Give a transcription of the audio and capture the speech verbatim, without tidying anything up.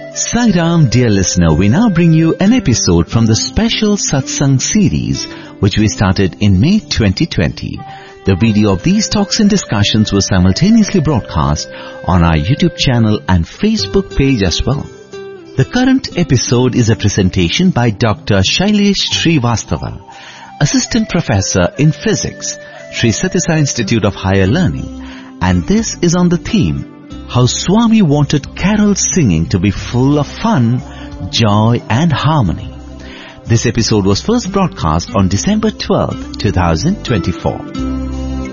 Sai Ram, dear listener, we now bring you an episode from the special Satsang series which we started in May twenty twenty. The video of these talks and discussions was simultaneously broadcast on our YouTube channel and Facebook page as well. The current episode is a presentation by Doctor Shailesh Srivastava, Assistant Professor in Physics, Sri Sathya Sai Institute of Higher Learning, and this is on the theme, how Swami wanted carol singing to be full of fun, joy and harmony. This episode was first broadcast on December twelfth, twenty twenty-four.